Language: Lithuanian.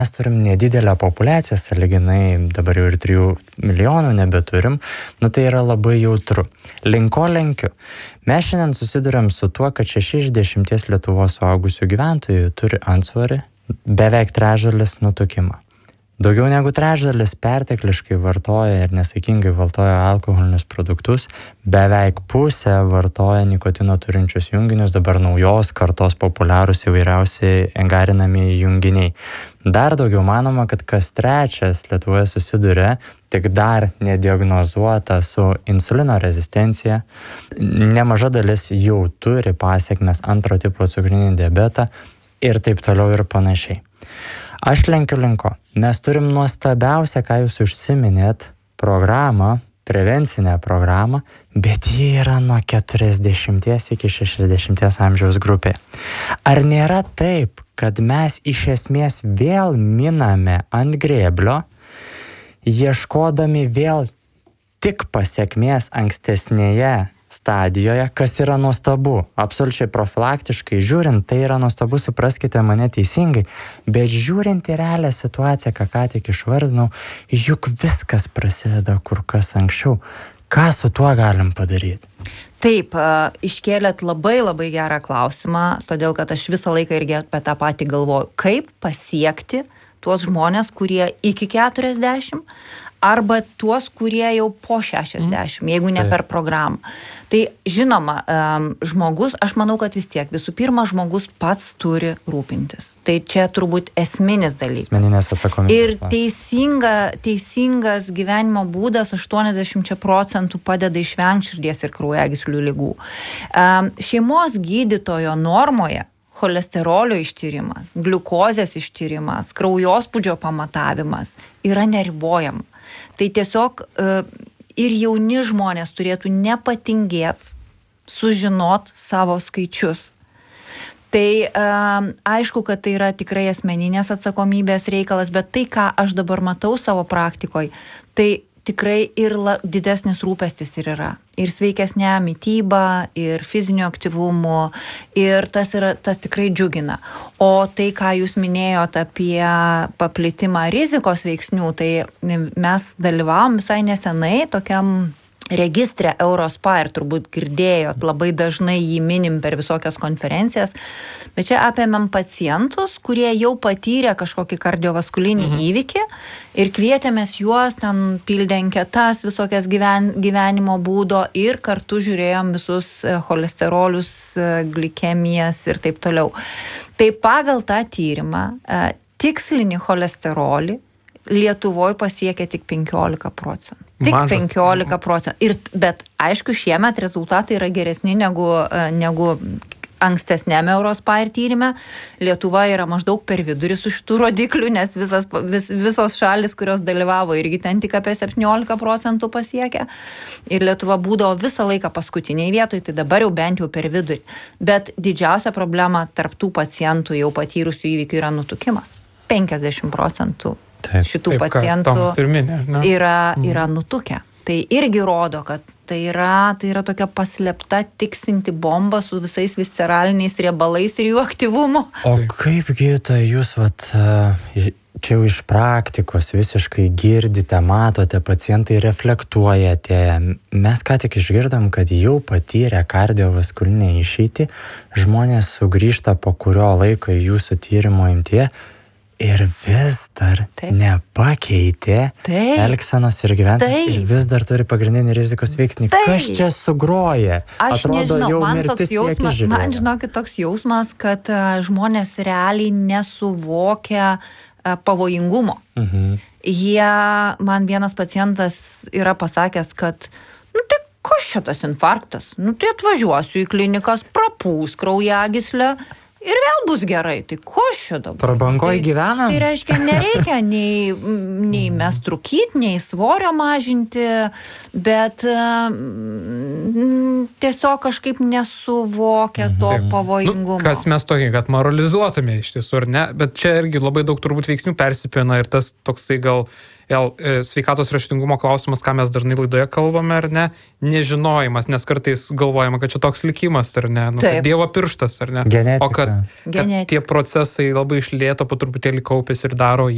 Mes turim nedidelę populiaciją, sąlyginai dabar jau ir 3 milijonų nebeturim, tai yra labai jautru. Linko lenkiu. Mes šiandien susiduriam su tuo, kad 6 iš 10 Lietuvos suaugusių gyventojų turi antsvorį, beveik trečdalis nutukimą. Daugiau negu trečdalis pertekliškai vartoja ir nesaikingai vartoja alkoholinius produktus, beveik pusė vartoja nikotino turinčius junginius, dabar naujos kartos populiarūs įvairiausiai garinami junginiai. Dar daugiau manoma, kad kas trečias Lietuvoje susiduria tik dar nediagnozuota su insulino rezistencija. Nemaža dalis jau turi pasekmes antro tipo cukrinį diabetą ir taip toliau ir panašiai. Aš lenkiu linko. Mes turim nuostabiausią, ką jūs užsiminėt, programą, prevencinę programą, bet ji yra nuo 40 iki 60 amžiaus grupė. Ar nėra taip, kad mes iš esmės vėl miname ant grėblio, ieškodami vėl tik pasekmės ankstesnėje stadijoje, kas yra nuostabu, absoliučiai profilaktiškai žiūrint, tai yra nuostabu, supraskite mane teisingai, bet žiūrint į realią situaciją, ką tik išvardinau, juk viskas prasideda kur kas anksčiau. Ką su tuo galim padaryti? Taip, iškėlėt labai gerą klausimą, todėl kad aš visą laiką irgi apie tą patį galvoju, kaip pasiekti tuos žmonės, kurie iki 40, arba tuos, kurie jau po 60, jeigu ne per programą. Tai žinoma, žmogus, aš manau, kad vis tiek, visų pirma, žmogus pats turi rūpintis. Tai čia turbūt esminis dalykas. Asmeninės atsakomybės. Ir teisingas gyvenimo būdas 80% padeda išvengti širdies ir kraujagyslių ligų. Šeimos gydytojo normoje cholesterolio ištyrimas, gliukozės ištyrimas, kraujospūdžio pamatavimas yra neribojama. Tai tiesiog ir jauni žmonės turėtų nepatingėti, sužinot savo skaičius. Tai aišku, kad tai yra tikrai asmeninės atsakomybės reikalas, bet tai, ką aš dabar matau savo praktikoje, tai tikrai ir didesnis rūpestis ir yra. Ir sveikesnė mityba, ir fizinio aktyvumo, ir tas tikrai džiugina. O tai, ką jūs minėjote apie paplitimą rizikos veiksnių, tai mes dalyvavom visai nesenai tokiam registre Eurospa ir turbūt girdėjot, labai dažnai jį minim per visokias konferencijas, bet čia apėmėm pacientus, kurie jau patyrė kažkokį kardiovaskulinį įvykį ir kvietėmės juos, ten pildė anketas visokias gyvenimo būdo ir kartu žiūrėjom visus cholesterolius, glikemijas ir taip toliau. Tai pagal tą tyrimą tikslinį cholesterolį Lietuvoje pasiekia tik 15%. Tik 15%. Bet aišku, šiemet rezultatai yra geresni negu ankstesnėme Eurospa tyrime. Lietuva yra maždaug per vidurį su šitų rodiklių, nes visos šalis, kurios dalyvavo, irgi ten tik apie 17% pasiekia. Ir Lietuva būdavo visą laiką paskutiniai vietoj, tai dabar jau bent jau per vidurį. Bet didžiausia problema tarp tų pacientų jau patyrusių įvykių yra nutukimas. 50% šitų pacientų yra nutukę. Tai irgi rodo, kad tai yra tokia paslėpta tiksinti bomba su visais visceraliniais riebalais ir jų aktyvumu. O kaip gydytoja jūs čia jau iš praktikos visiškai girdite, matote, pacientai reflektuoja atėję. Mes ką tik išgirdom, kad jau patyrę kardiovaskulinę išeitį, žmonės sugrįžta po kurio laiko į jūsų tyrimo imtyje ir vis dar nepakeitė elgsenos ir gyvensenos ir vis dar turi pagrindinį rizikos veiksnį. Kas čia sugroja? Aš nežinau, man žinokit toks jausmas, kad žmonės realiai nesuvokia pavojingumo. Man vienas pacientas yra pasakęs, kad tai kas šitas infarktas? Tai atvažiuosiu į klinikas, prapūs kraujagyslę ir vėl bus gerai. Tai ko šio dabar? Prabangoj gyvenam? Tai reiškia, nereikia nei mest rūkyt, nei svorio mažinti, bet tiesiog kažkaip nesuvokia to pavojingumo. Kas mes tokie, kad moralizuotume iš tiesų, ar ne? Bet čia irgi labai daug turbūt veiksnių persipina ir tas toksai gal sveikatos raštingumo klausimas, ką mes dažnai laidoje kalbame, ar ne, nežinojimas, nes kartais galvojama, kad čia toks likimas, ar ne, Dievo pirštas, ar ne. Genetika. O kad tie procesai labai iš lėto po truputėlį kaupės ir daro